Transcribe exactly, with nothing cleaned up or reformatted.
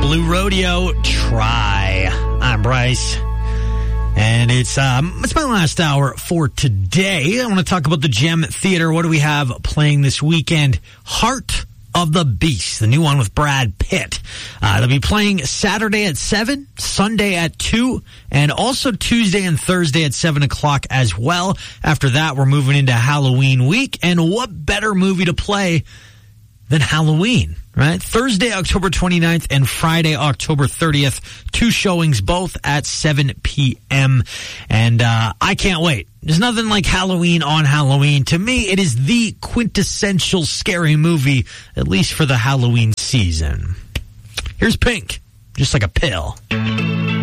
Blue Rodeo, Try. I'm Bryce. And it's um, it's my last hour for today. I want to talk about the Gem Theater. What do we have playing this weekend? Heart of the Beast, the new one with Brad Pitt. Uh, they'll be playing Saturday at seven, Sunday at two, and also Tuesday and Thursday at seven o'clock as well. After that, we're moving into Halloween week. And what better movie to play than Halloween, right? Thursday, October twenty-ninth and Friday, October thirtieth. Two showings, both at seven p.m. And uh, I can't wait. There's nothing like Halloween on Halloween. To me, it is the quintessential scary movie, at least for the Halloween season. Here's Pink, just like a pill.